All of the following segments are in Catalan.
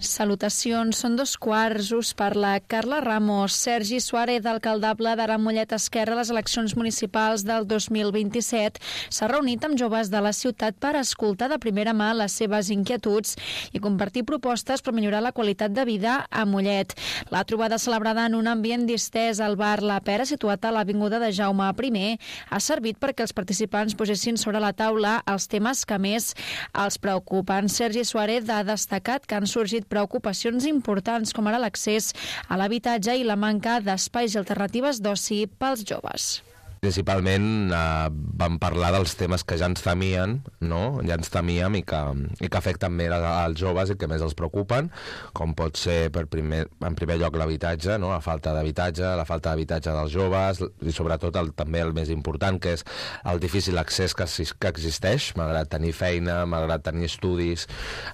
Salutacions, són 2:15. Us parla Carla Ramos. Sergi Suárez, alcaldable d'Ara Mollet Esquerra a les eleccions municipals del 2027, s'ha reunit amb joves de la ciutat per escoltar de primera mà les seves inquietuds i compartir propostes per millorar la qualitat de vida a Mollet. La trobada, celebrada en un ambient distès al bar La Pera, situat a l'avinguda de Jaume I, ha servit perquè els participants posessin sobre la taula els temes que més els preocupen. Sergi Suárez ha destacat que han sorgit preocupacions importants com ara l'accés a l'habitatge i la manca d'espais i alternatives d'oci pels joves. Principalment vam parlar dels temes que ja ens temien, no? Ja ens temíem i que afecten més als joves i que més els preocupen, com pot ser en primer lloc l'habitatge, no? La falta d'habitatge dels joves i sobretot també el més important, que és el difícil accés que existeix, malgrat tenir feina, malgrat tenir estudis.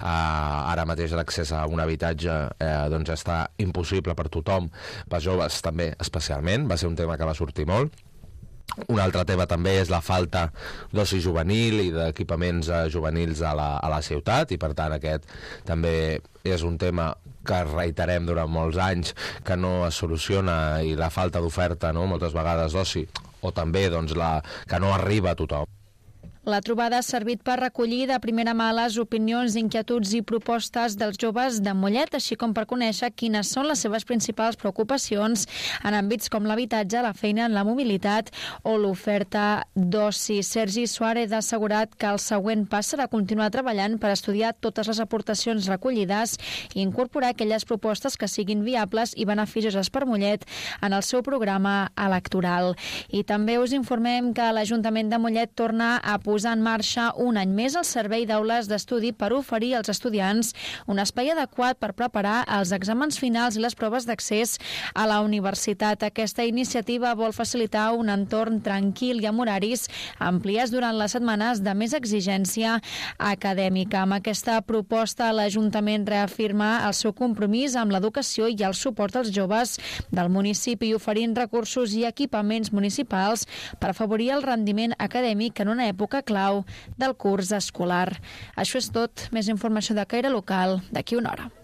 Ara mateix l'accés a un habitatge doncs està impossible per tothom, pels joves també especialment. Va ser un tema que va sortir molt. Un altre tema també és la falta d'oci juvenil i d'equipaments juvenils a la ciutat, i per tant aquest també és un tema que reiterem durant molts anys, que no es soluciona, i la falta d'oferta, no?, moltes vegades d'oci, o també doncs, que no arriba a tothom. La trobada ha servit per recollir de primera mà les opinions, inquietuds i propostes dels joves de Mollet, així com per conèixer quines són les seves principals preocupacions en àmbits com l'habitatge, la feina, la mobilitat o l'oferta d'oci. Sergi Suárez ha assegurat que el següent pas serà continuar treballant per estudiar totes les aportacions recollides i incorporar aquelles propostes que siguin viables i beneficioses per Mollet en el seu programa electoral. I també us informem que l'Ajuntament de Mollet torna a posar en marxa un any més el servei d'aules d'estudi per oferir als estudiants un espai adequat per preparar els exàmens finals i les proves d'accés a la universitat. Aquesta iniciativa vol facilitar un entorn tranquil i amb horaris ampliats durant les setmanes de més exigència acadèmica. Amb aquesta proposta, l'Ajuntament reafirma el seu compromís amb l'educació i el suport als joves del municipi, oferint recursos i equipaments municipals per afavorir el rendiment acadèmic en una època clau del curs escolar. Això és tot. Més informació de caire local d'aquí una hora.